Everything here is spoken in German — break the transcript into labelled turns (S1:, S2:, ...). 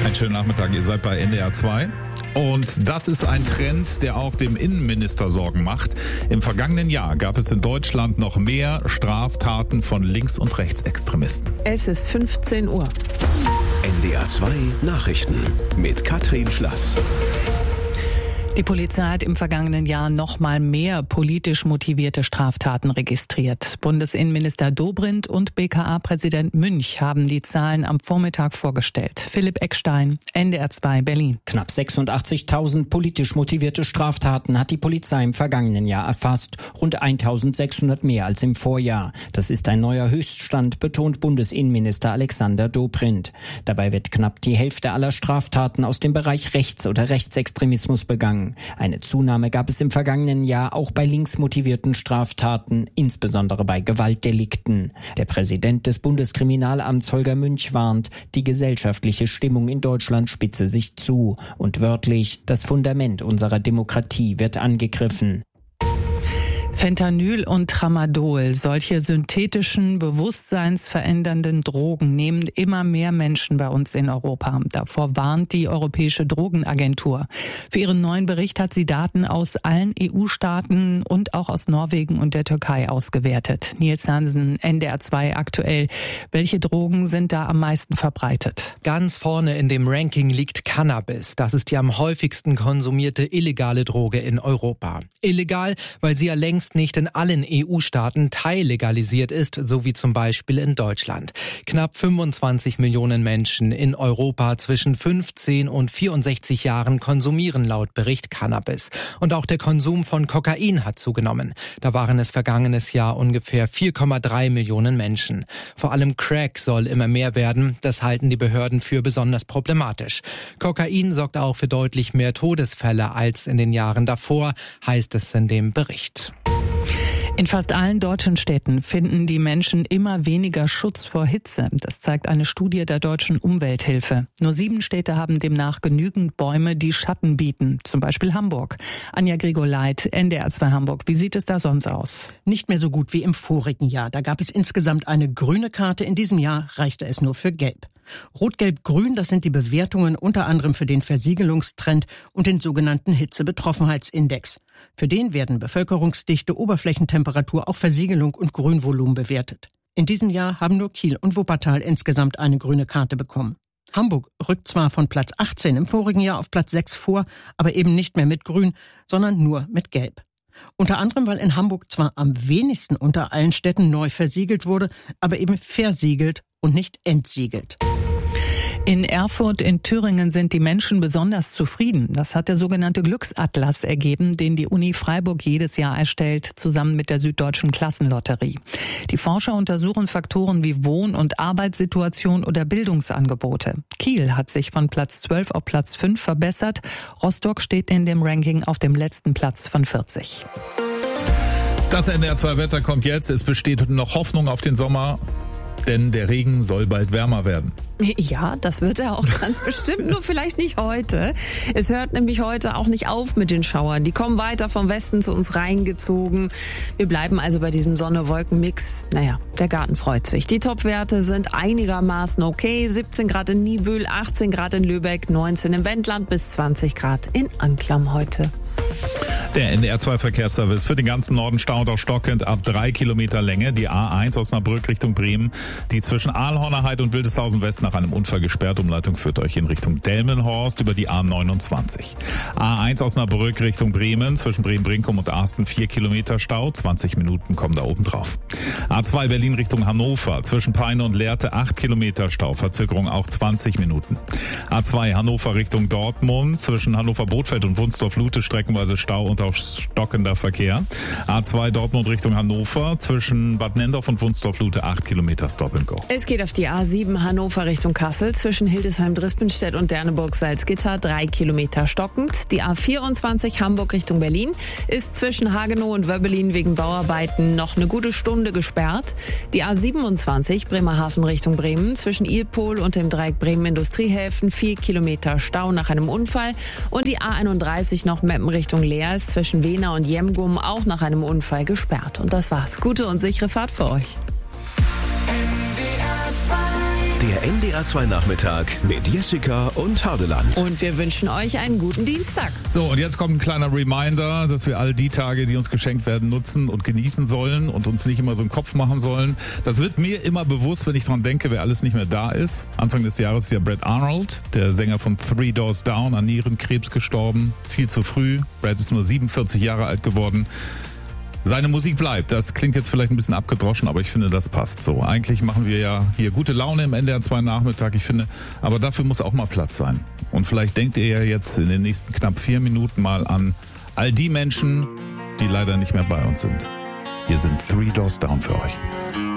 S1: Einen schönen Nachmittag, ihr seid bei NDR 2. Und das ist ein Trend, der auch dem Innenminister Sorgen macht. Im vergangenen Jahr gab es in Deutschland noch mehr Straftaten von Links- und Rechtsextremisten.
S2: Es ist 15 Uhr.
S3: NDR 2 Nachrichten mit Katrin Schlass.
S2: Die Polizei hat im vergangenen Jahr noch mal mehr politisch motivierte Straftaten registriert. Bundesinnenminister Dobrindt und BKA-Präsident Münch haben die Zahlen am Vormittag vorgestellt. Philipp Eckstein, NDR 2 Berlin.
S4: Knapp 86.000 politisch motivierte Straftaten hat die Polizei im vergangenen Jahr erfasst. Rund 1.600 mehr als im Vorjahr. Das ist ein neuer Höchststand, betont Bundesinnenminister Alexander Dobrindt. Dabei wird knapp die Hälfte aller Straftaten aus dem Bereich Rechts- oder Rechtsextremismus begangen. Eine Zunahme gab es im vergangenen Jahr auch bei linksmotivierten Straftaten, insbesondere bei Gewaltdelikten. Der Präsident des Bundeskriminalamts Holger Münch warnt, die gesellschaftliche Stimmung in Deutschland spitze sich zu. Und wörtlich, das Fundament unserer Demokratie wird angegriffen.
S2: Fentanyl und Tramadol, solche synthetischen, bewusstseinsverändernden Drogen, nehmen immer mehr Menschen bei uns in Europa. Davor warnt die Europäische Drogenagentur. Für ihren neuen Bericht hat sie Daten aus allen EU-Staaten und auch aus Norwegen und der Türkei ausgewertet. Nils Hansen, NDR 2 aktuell. Welche Drogen sind da am meisten verbreitet?
S5: Ganz vorne in dem Ranking liegt Cannabis. Das ist die am häufigsten konsumierte illegale Droge in Europa. Illegal, weil sie ja längst nicht in allen EU-Staaten teillegalisiert ist, so wie zum Beispiel in Deutschland. Knapp 25 Millionen Menschen in Europa zwischen 15 und 64 Jahren konsumieren laut Bericht Cannabis. Und auch der Konsum von Kokain hat zugenommen. Da waren es vergangenes Jahr ungefähr 4,3 Millionen Menschen. Vor allem Crack soll immer mehr werden. Das halten die Behörden für besonders problematisch. Kokain sorgt auch für deutlich mehr Todesfälle als in den Jahren davor, heißt es in dem Bericht.
S2: In fast allen deutschen Städten finden die Menschen immer weniger Schutz vor Hitze. Das zeigt eine Studie der Deutschen Umwelthilfe. Nur 7 Städte haben demnach genügend Bäume, die Schatten bieten. Zum Beispiel Hamburg. Anja Grigoleit, NDR 2 Hamburg. Wie sieht es da sonst aus?
S6: Nicht mehr so gut wie im vorigen Jahr. Da gab es insgesamt eine grüne Karte. In diesem Jahr reichte es nur für Gelb. Rot, Gelb, Grün, das sind die Bewertungen unter anderem für den Versiegelungstrend und den sogenannten Hitzebetroffenheitsindex. Für den werden Bevölkerungsdichte, Oberflächentemperatur, auch Versiegelung und Grünvolumen bewertet. In diesem Jahr haben nur Kiel und Wuppertal insgesamt eine grüne Karte bekommen. Hamburg rückt zwar von Platz 18 im vorigen Jahr auf Platz 6 vor, aber eben nicht mehr mit Grün, sondern nur mit Gelb. Unter anderem, weil in Hamburg zwar am wenigsten unter allen Städten neu versiegelt wurde, aber eben versiegelt und nicht entsiegelt.
S2: In Erfurt in Thüringen sind die Menschen besonders zufrieden. Das hat der sogenannte Glücksatlas ergeben, den die Uni Freiburg jedes Jahr erstellt, zusammen mit der Süddeutschen Klassenlotterie. Die Forscher untersuchen Faktoren wie Wohn- und Arbeitssituation oder Bildungsangebote. Kiel hat sich von Platz 12 auf Platz 5 verbessert. Rostock steht in dem Ranking auf dem letzten Platz von 40.
S1: Das NDR 2 Wetter kommt jetzt. Es besteht noch Hoffnung auf den Sommer, denn der Regen soll bald wärmer werden.
S2: Ja, das wird er auch ganz bestimmt, nur vielleicht nicht heute. Es hört nämlich heute auch nicht auf mit den Schauern. Die kommen weiter vom Westen zu uns reingezogen. Wir bleiben also bei diesem Sonne-Wolken-Mix. Naja, der Garten freut sich. Die Topwerte sind einigermaßen okay. 17 Grad in Niebüll, 18 Grad in Lübeck, 19 im Wendland bis 20 Grad in Anklam heute.
S1: Der NDR 2 Verkehrsservice für den ganzen Norden staut auch stockend ab 3 Kilometer Länge. Die A1 Osnabrück Richtung Bremen, die zwischen Aalhorner Heide und Wildeshausen West nach einem Unfall gesperrt. Umleitung führt euch in Richtung Delmenhorst über die A29. A1 Osnabrück Richtung Bremen, zwischen Bremen-Brinkum und Arsten 4 Kilometer Stau. 20 Minuten kommen da oben drauf. A2 Berlin Richtung Hannover, zwischen Peine und Lehrte 8 Kilometer Stau. Verzögerung auch 20 Minuten. A2 Hannover Richtung Dortmund, zwischen Hannover-Bothfeld und Wunsdorf-Lute streckenweise Stau und auch stockender Verkehr. A2 Dortmund Richtung Hannover, zwischen Bad Nendorf und Wunsdorf-Lute 8 Kilometer Stop and Go.
S2: Es geht auf die A7 Hannover Richtung Kassel, zwischen Hildesheim-Drispenstedt und Derneburg-Salzgitter 3 Kilometer stockend. Die A24 Hamburg Richtung Berlin ist zwischen Hagenow und Wöbbelin wegen Bauarbeiten noch eine gute Stunde gesperrt. Die A27 Bremerhaven Richtung Bremen, zwischen Ilpol und dem Dreieck Bremen Industriehäfen 4 Kilometer Stau nach einem Unfall. Und die A31 noch Meppen Richtung Leer ist zwischen Wehna und Jemgum auch nach einem Unfall gesperrt. Und das war's. Gute und sichere Fahrt für euch.
S3: Der NDR 2 Nachmittag mit Jessica und Hardeland.
S2: Und wir wünschen euch einen guten Dienstag.
S1: So, und jetzt kommt ein kleiner Reminder, dass wir all die Tage, die uns geschenkt werden, nutzen und genießen sollen und uns nicht immer so einen Kopf machen sollen. Das wird mir immer bewusst, wenn ich dran denke, wer alles nicht mehr da ist. Anfang des Jahres ist ja Brad Arnold, der Sänger von Three Doors Down, an Nierenkrebs gestorben. Viel zu früh. Brad ist nur 47 Jahre alt geworden. Seine Musik bleibt. Das klingt jetzt vielleicht ein bisschen abgedroschen, aber ich finde, das passt so. Eigentlich machen wir ja hier gute Laune im NDR 2 Nachmittag, ich finde, aber dafür muss auch mal Platz sein. Und vielleicht denkt ihr ja jetzt in den nächsten knapp 4 Minuten mal an all die Menschen, die leider nicht mehr bei uns sind. Hier sind Three Doors Down für euch.